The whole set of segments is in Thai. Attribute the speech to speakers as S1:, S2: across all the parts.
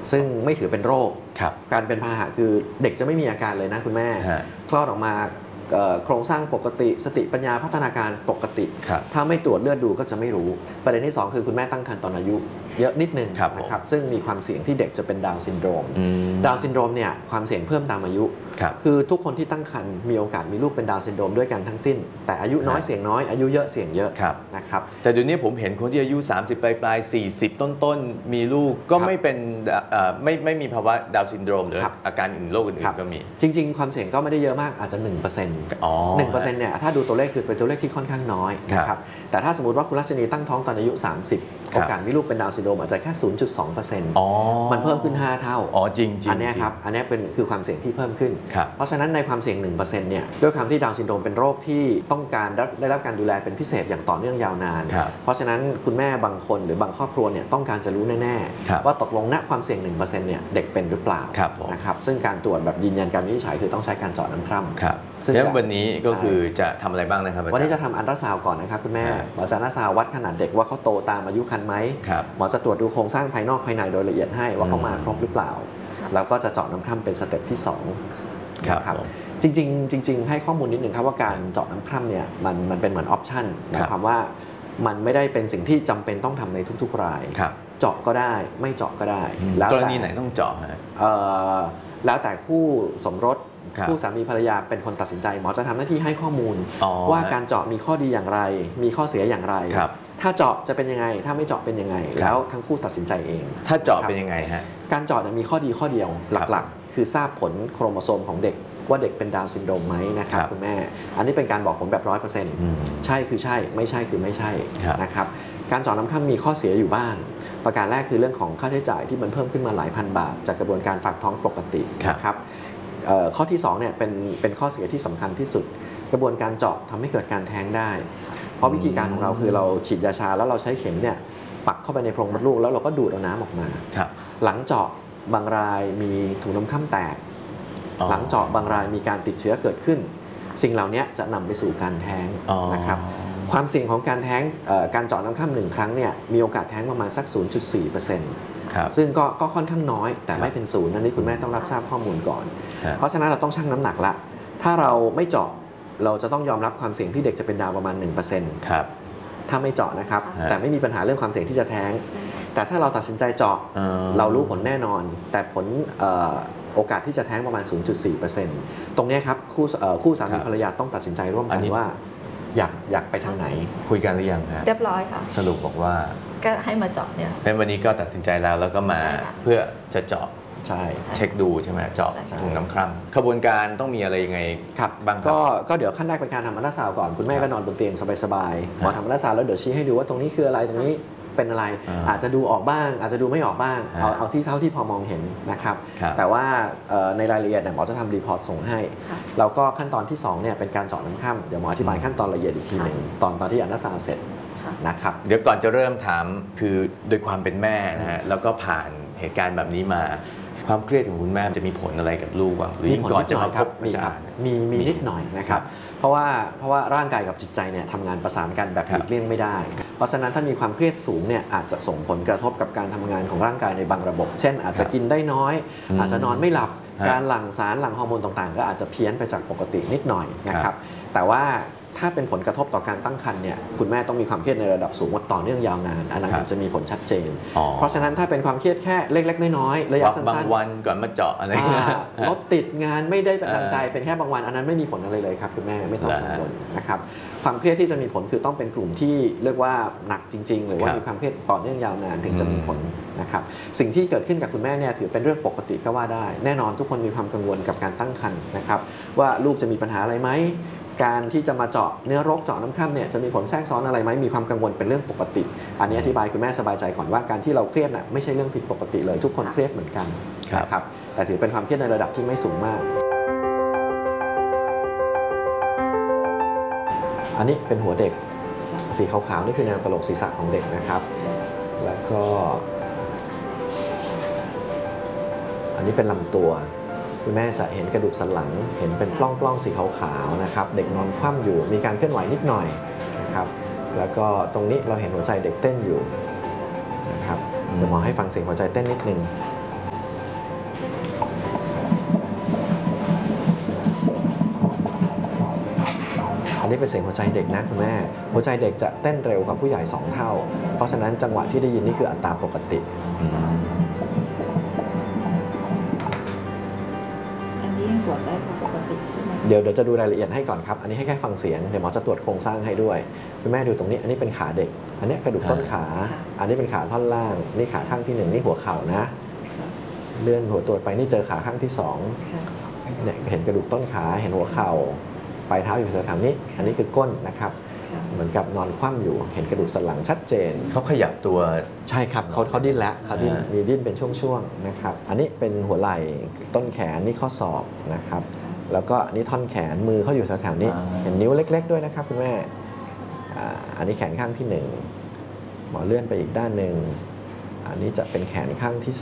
S1: ซึ่งไม่ถือเป็นโรคการเป็นพาหะคือเด็กจะไม่มีอาการเลยนะคุณแม่คลอดออกมาโครงสร้างปกติสติปัญญาพัฒนาการปกติถ้าไม่ตรวจเลือดดูก็จะไม่รู้ประเด็นที่2คือคุณแม่ตั้งครรภ์ตอนอายุเยอะนิดนึงนะครับซึ่งมีความเสี่ยงที่เด็กจะเป็นดาวน์ซินโดรมดาวน์ซินโดรมเนี่ยความเสี่ยงเพิ่มตามอายุคือทุกคนที่ตั้งครรภ์มีโอกาสมีลูกเป็นดาวน์ซินโดรมด้วยกันทั้งสิ้นแต่อายุน้อยเสี่ยงน้อยอายุเยอะเสี่ยงเยอะนะครับ
S2: แต่เดี๋ยวนี้ผมเห็นคนที่อายุ30ปลาย40ต้นมีลูกก็ไม่เป็นไม่มีภาวะดาวน์ซินโดรมหรืออาการอื่นโรคอื่นๆก็มี
S1: จริงๆความเสี่ยงก็ไม่ได้เยอะมากอาจจะ 1% 1%เนี่ยถ้าดูตัวเลขคือเป็นตัวเลขที่ค่อนข้างน้อยนะครับแต่ถ้าสมมติว่าคุณรัชนีตั้งท้องตอนอายุ30โอกาสมีลูกเป็นดาวน์ซินโดรมอาจจะแค่ 0.2% มันเพิ่มขึ้น5เท่า
S2: จริง
S1: อันนี้ครับอันนี้เป็นคือความเสี่ยงที่เพิ่มขึ้นเพราะฉะนั้นในความเสี่ยง 1% เนี่ยด้วยความที่ดาวน์ซินโดรมเป็นโรคที่ต้องการได้รับการดูแลเป็นพิเศษอย่างต่อเนื่องยาวนานเพราะฉะนั้นคุณแม่บางคนหรือบางครอบครัวเนี่ยต้องการจะรู้แน่ๆว่าตกลงณความเสี่ยง 1% เนี่ยเด็กเป็นหรือเปล่านะครับซึ่งการตรวจแบบยืนยันการวินิจฉัยคือต้องใช้การเจาะน้ำคร่ำ
S2: ซึ่งวันนี้ก็คือจะทำอะไรบ้างนะครับ
S1: วันนี้จะทำอัลตราซาวด์ก่อนนะครับคุณแม่หมอจะอัลตราซาวด์วัดขนาดเด็กว่าเขาโตตามอายุครรภ์ไหมหมอจะตรวจดูโครงสร้างภายนอกภายในโดยละเอียดให้ว่าเขามาครบหรือเปล่าแล้วก็จะเจาะน้ำคร่ำเป็นสเต็ปที่2ครับจริงๆให้ข้อมูลนิดนึงครับว่าการเจาะน้ำคร่ำเนี่ยมันเป็นเหมือนออปชั่นหมายความว่ามันไม่ได้เป็นสิ่งที่จำเป็นต้องทำในทุกๆรายเจาะก็ได้ไม่เจาะก็ได้
S2: แล้วกรณีไหนต้องเจาะ
S1: แล้วแต่คู่สมรสคู่สามีภรรยาเป็นคนตัดสินใจหมอจะทำหน้าที่ให้ข้อมูลว่าการเจาะมีข้อดีอย่างไรมีข้อเสียอย่างไรถ้าเจาะจะเป็นยังไงถ้าไม่เจาะเป็นยังไงแล้วทั้งคู่ตัดสินใจเอง
S2: ถ้าเจาะเป็นยังไงฮะ
S1: การเจาะมีข้อดีข้อเดียวหลักๆคือทราบผลโครโมโซมของเด็กว่าเด็กเป็นดาวน์ซินโดรมไหมนะครับคุณแม่อันนี้เป็นการบอกผลแบบ 100% ใช่คือใช่ไม่ใช่คือไม่ใช่นะครับการเจาะน้ำคร่ำมีข้อเสียอยู่บ้างประการแรกคือเรื่องของค่าใช้จ่ายที่มันเพิ่มขึ้นมาหลายพันบาทจากกระบวนการฝากท้องปกตินะครับข้อที่2เนี่ยเป็นข้อเสียที่สำคัญที่สุดกระบวนการเจาะทำให้เกิดการแท้งได้เพราะวิธีการของเราคือเราฉีดยาชาแล้วเราใช้เข็มเนี่ยปักเข้าไปในโพรงมดลูกแล้วเราก็ดูดเอาน้ำออกมาหลังเจาะบางรายมีถุงน้ำคร่ำแตกหลังเจาะบางรายมีการติดเชื้อเกิดขึ้นสิ่งเหล่านี้จะนำไปสู่การแท้งนะครับความเสี่ยงของการแท้งการเจาะน้ำคร่ำ1ครั้งเนี่ยมีโอกาสแท้งประมาณสัก 0.4%ซึ่งก็ค่อนข้างน้อยแต่ไม่เป็นศูนย์นั่นนี่คุณแม่ต้องรับทราบข้อมูลก่อนเพราะฉะนั้นเราต้องชั่งน้ำหนักละถ้าเราไม่เจาะเราจะต้องยอมรับความเสี่ยงที่เด็กจะเป็นดาวประมาณ 1% ถ้าไม่เจาะนะครับแต่ไม่มีปัญหาเรื่องความเสี่ยงที่จะแท้งแต่ถ้าเราตัดสินใจเจาะเรารู้ผลแน่นอนแต่ผลโอกาสที่จะแท้งประมาณ 0.4% ตรงนี้ครับคู่สามีภรรยาต้องตัดสินใจร่วมกันว่าอยากไปทางไหน
S2: คุยกันหรือยังฮะ
S3: เรียบร้อยค่ะ
S2: สรุปบอกว่า
S3: ก็ให้มาเจาะเนี่ย
S2: เป็นวันนี้ก็ตัดสินใจแล้วก็มาเพื่อจะเจาะ
S1: ใช่
S2: เช็คดูใช่ไหมเจาะถุงน้ำคร่ำขบวนการต้องมีอะไรยังไง
S1: ครับบ้างก็เดี๋ยวขั้นแรกเป็นการทำอัลตราซาวด์ก่อนคุณแม่ก็นอนบนเตียงสบายๆหมอทำอัลตราซาวด์แล้วเดี๋ยวชี้ให้ดูว่าตรงนี้คืออะไรตรงนี้เป็นอะไรอาจจะดูออกบ้างอาจจะดูไม่ออกบ้างเอาที่เท่าที่พอมองเห็นนะครับแต่ว่าในรายละเอียดหมอจะทำรีพอร์ตส่งให้แล้วก็ขั้นตอนที่2เนี่ยเป็นการเจาะน้ำคร่ำเดี๋ยวหมออธิบายขั้นตอนละเอียดอีกทีหนึ่งตอนที่อัลตราซาวด์เสร็จนะครับ
S2: เดี๋ยวก่อนจะเริ่มถามคือโดยความเป็นแม่นะฮะแล้วก็ผ่านเหตุการณ์แบบนี้มาความเครียดของคุณแม่จะมีผลอะไรกับลูกบ้างหรือก่อนจะมาพบอาจารย์
S1: มีนิดหน่อยนะครับเพราะว่าร่างกายกับจิตใจเนี่ยทำงานประสานกันแบบหลีกเลี่ยงไม่ได้เพราะฉะนั้นถ้ามีความเครียดสูงเนี่ยอาจจะส่งผลกระทบกับการทำงานของร่างกายในบางระบบ เช่นอาจจะกินได้น้อยอาจจะนอนไม่หลับการหลั่งสารหลั่งฮอร์โมนต่างๆก็อาจจะเพี้ยนไปจากปกตินิดหน่อยนะครับแต่ว่าถ้าเป็นผลกระทบต่อการตั้งครรภ์เนี่ยคุณแม่ต้องมีความเครียดในระดับสูงต่อเนื่องยาวนานอันนั้นจะมีผลชัดเจนเพราะฉะนั้นถ้าเป็นความเครียดแค่เล็กๆน้อยๆระยะสั้นๆ
S2: บางวันก่อนมาเจาะอะไร
S1: รถติดงานไม่ได้เป็นดังใจเป็นแค่บางวันอันนั้นไม่มีผลอะไรเลยครับคุณแม่ไม่ต้องกังวลนะครับความเครียดที่จะมีผลคือต้องเป็นกลุ่มที่เรียกว่าหนักจริงๆหรือว่ามีความเครียดต่อเนื่องยาวนานถึงจะมีผลนะครับสิ่งที่เกิดขึ้นกับคุณแม่เนี่ยถือเป็นเรื่องปกติก็ว่าได้แน่นอนทุกคนมีความกังวลกับการตั้งครรภ์นะครับว่าลูกจะมีปัญหาอะไรไหมการที่จะมาเจาะเนื้อรกเจาะน้ำคร่ำเนี่ยจะมีผลแทรกซ้อนอะไรไหมมีความกังวลเป็นเรื่องปกติอันนี้อธิบายคุณแม่สบายใจก่อนว่าการที่เราเครียดน่ะไม่ใช่เรื่องผิดปกติเลยทุกคนเครียดเหมือนกันนะครับแต่ถือเป็นความเครียดในระดับที่ไม่สูงมากอันนี้เป็นหัวเด็กสีขาวๆนี่คือแนวกะโหลกศีรษะของเด็กนะครับแล้วก็อันนี้เป็นลำตัวคุณแม่จะเห็นกระดูกสันหลังเห็นเป็นปล้องๆสีขาวๆนะครับเด็กนอนคว่ำอยู่มีการเคลื่อนไหวนิดหน่อยนะครับแล้วก็ตรงนี้เราเห็นหัวใจเด็กเต้นอยู่นะครับเดี๋ยวหมอให้ฟังเสียงหัวใจเต้นนิดนึงนี้เป็นเสียงหัวใจเด็กนะคุณแม่หัวใจเด็กจะเต้นเร็วกว่าผู้ใหญ่2 เท่าเพราะฉะนั้นจังหวะที่ได้ยินนี่คืออัตราปกติ
S3: อันนี้หัวใจปกติใช่ไหม
S1: เดี๋ยวจะดูรายละเอียดให้ก่อนครับอันนี้ให้แค่ฟังเสียงเดี๋ยวหมอจะตรวจโครงสร้างให้ด้วยคุณแม่ดูตรงนี้อันนี้เป็นขาเด็กอันนี้กระดูกต้นขาอันนี้เป็นขาท่อนล่างนี่ขาข้างที่1นี่หัวเข่านะเลื่อนหัวตัวไปนี่เจอขาข้างที่2เนี่ยเห็นกระดูกต้นขาเห็นหัวเข่าปลายเท้าอยู่แถวๆนี้อันนี้คือก้นนะครับเหมือนกับนอนคว่ำอยู่เห็นกระดูกสันหลังชัดเจน
S2: เขาขยับตัว
S1: ใช่ครับเขาดิ้นแล้วเขาดิ้นมีดิ้นเป็นช่วงๆนะครับอันนี้เป็นหัวไหล่ต้นแขนนี่ข้อศอกนะครับแล้วก็อันนี้ท่อนแขนมือเขาอยู่แถวๆนี้เห็นนิ้วเล็กๆด้วยนะครับคุณแม่อันนี้แขนข้างที่1หมอเลื่อนไปอีกด้านหนึ่งอันนี้จะเป็นแขนข้างที่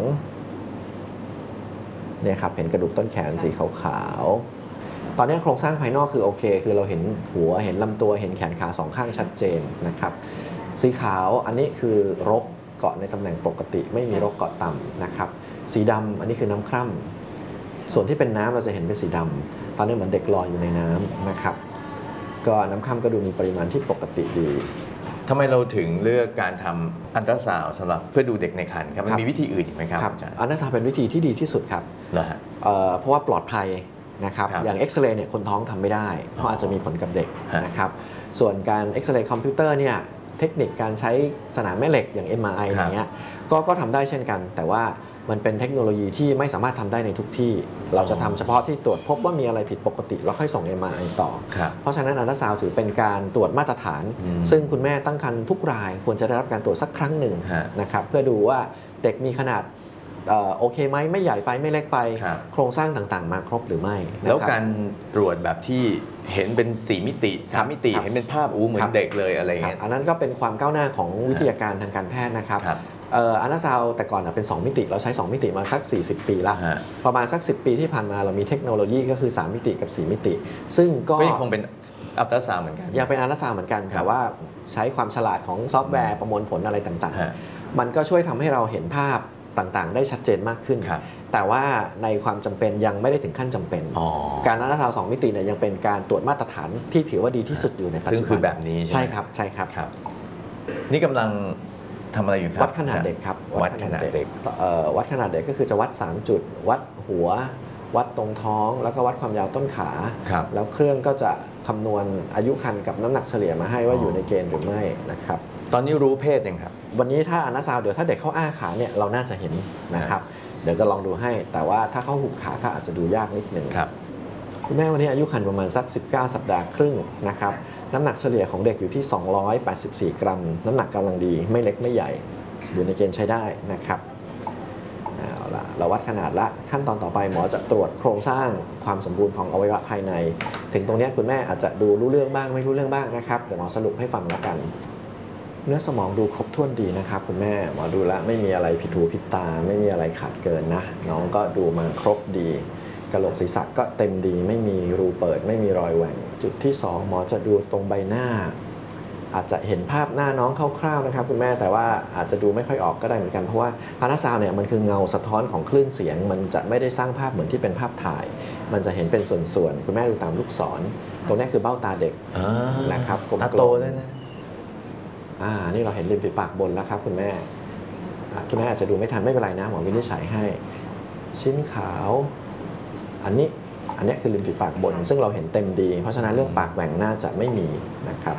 S1: 2เนี่ยครับเห็นกระดูกต้นแขนสีขาวๆตอนนี้โครงสร้างภายนอกคือโอเคคือเราเห็นหัวเห็นลำตัวเห็นแขนขา2 ข้างชัดเจนนะครับสีขาวอันนี้คือรกเกาะในตำแหน่งปกติไม่มีรกเกาะต่ำนะครับสีดำอันนี้คือน้ำคร่ำส่วนที่เป็นน้ำเราจะเห็นเป็นสีดำตอนนี้เหมือนเด็กลอยอยู่ในน้ำนะครับก็น้ำคร่ำก็ดูมีปริมาณที่ปกติดี
S2: ทำไมเราถึงเลือกการทำอัลตราซาวด์สำหรับเพื่อดูเด็กในครรภ์ครับมันมีวิธีอื่นอีกไหมครับอาจารย์
S1: อัลตราซาวด์เป็นวิธีที่ดีที่สุดครับเพราะว่าปลอดภัยนะครับอย่างเอ็กซเรย์เนี่ยคนท้องทำไม่ได้เพราะอาจจะมีผลกับเด็กนะครับส่วนการเอ็กซเรย์คอมพิวเตอร์เนี่ยเทคนิคการใช้สนามแม่เหล็กอย่าง MRI อย่างเงี้ยก็ทำได้เช่นกันแต่ว่ามันเป็นเทคโนโลยีที่ไม่สามารถทำได้ในทุกที่เราจะทำเฉพาะที่ตรวจพบว่ามีอะไรผิดปกติแล้วค่อยส่ง MRI ต่อเพราะฉะนั้นอัลตราซาวด์ถือเป็นการตรวจมาตรฐานซึ่งคุณแม่ตั้งครรภ์ทุกรายควรจะได้รับการตรวจสักครั้งหนึ่งนะครับเพื่อดูว่าเด็กมีขนาดโอเคไหมไม่ใหญ่ไปไม่เล็กไปโครงสร้างต่างๆมาครบหรือไม่
S2: แล้วการตรวจแบบที่เห็นเป็น4 มิติ3 มิติเห็นเป็นภาพเหมือนเด็กเลยอะไรเงี้ย
S1: อันนั้นก็เป็นความก้าวหน้าของวิทยาการทางการแพทย์นะครับอัลตราซาวด์แต่ก่อนเป็น2 มิติเราใช้2 มิติมาสัก40 ปีละประมาณสัก10 ปีที่ผ่านมาเรามีเทคโนโลยีก็คือ3 มิติกับ4 มิติซึ่งก็
S2: คงเป็นอัลตราซาวด์เหมือนกัน
S1: ยังเป็นอัลตราซาวด์เหมือนกันแต่ว่าใช้ความฉลาดของซอฟต์แวร์ประมวลผลอะไรต่างๆมันก็ช่วยทำให้เราเห็นภาพต่างๆได้ชัดเจนมากขึ้นแต่ว่าในความจำเป็นยังไม่ได้ถึงขั้นจำเป็นการอัลตราซาวด์2 มิติเนี่ยยังเป็นการตรวจมาตรฐานที่ถือว่าดีที่สุดอยู่ในปัจจุบัน
S2: ซึ่งคือแบบนี้
S1: ใช่ครับใช่ครับ
S2: นี่กำลังทำอะไรอยู่ครับ
S1: วัดขนาดเด็กครับ
S2: วัดขนาดเด็ก
S1: วัดขนาดเด็กก็คือจะวัด3 จุดวัดหัววัดตรงท้องแล้วก็วัดความยาวต้นขาแล้วเครื่องก็จะคำนวณอายุครรภ์กับน้ำหนักเฉลี่ยมาให้ว่าอยู่ในเกณฑ์หรือไม่นะครับ
S2: ตอนนี้รู้เพศยังครับ
S1: วันนี้ถ้าอัลตราซาวด์เดี๋ยวถ้าเด็กเขาอ้าขาเนี่ยเราน่าจะเห็นนะครับเดี๋ยวจะลองดูให้แต่ว่าถ้าเขาหุบขาก็อาจจะดูยากนิดหนึ่งคุณแม่วันนี้อายุครรภ์ประมาณสัก19 สัปดาห์ครึ่งนะครับน้ำหนักเฉลี่ยของเด็กอยู่ที่284 กรัมน้ำหนักกำลังดีไม่เล็กไม่ใหญ่อยู่ในเกณฑ์ใช้ได้นะครับเอาละเราวัดขนาดละขั้นตอนต่อไปหมอจะตรวจโครงสร้างความสมบูรณ์ของอวัยวะภายในถึงตรงนี้คุณแม่อาจจะดูรู้เรื่องบ้างไม่รู้เรื่องบ้างนะครับเดี๋ยวหมอสรุปให้ฟังแล้วกันเนื้อสมองดูครบถ้วนดีนะครับคุณแม่หมอดูแล้วไม่มีอะไรผิดหูผิดตาไม่มีอะไรขาดเกินนะน้องก็ดูมาครบดีกะโหลกศีรษะก็เต็มดีไม่มีรูเปิดไม่มีรอยแหว่งจุดที่2หมอจะดูตรงใบหน้าอาจจะเห็นภาพหน้าน้องคร่าวๆนะครับคุณแม่แต่ว่าอาจจะดูไม่ค่อยออกก็ได้เหมือนกันเพราะว่าอัลตราซาวด์เนี่ยมันคือเงาสะท้อนของคลื่นเสียงมันจะไม่ได้สร้างภาพเหมือนที่เป็นภาพถ่ายมันจะเห็นเป็นส่วนๆคุณแม่ดูตามลูกศรตรงนี้คือเบ้าตาเด็กนะครับกลมๆ
S2: โตเลยนะ
S1: นี่เราเห็นริมฝีปากบนแล้วครับคุณแม่อาจจะดูไม่ทันไม่เป็นไรนะหมอวินิจฉัยให้ชิ้นขาวอันนี้คือริมฝีปากบนซึ่งเราเห็นเต็มดีเพราะฉะนั้นเรื่องปากแหว่งน่าจะไม่มีนะครับ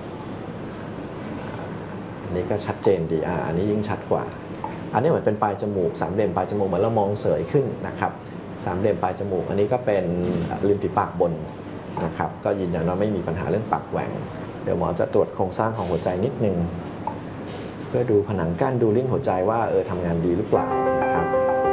S1: อันนี้ก็ชัดเจนดีอันนี้ยิ่งชัดกว่าอันนี้เหมือนเป็นปลายจมูก3 เหลี่ยมปลายจมูกเหมือนเรามองเสยขึ้นนะครับ3 เหลี่ยมปลายจมูกอันนี้ก็เป็นริมฝีปากบนนะครับก็ยืนยันว่าไม่มีปัญหาเรื่องปากแหว่งเดี๋ยวหมอจะตรวจโครงสร้างของหัวใจนิดนึงเพื่อดูผนังกั้นดูลิ้นหัวใจว่าทำงานดีหรือเปล่า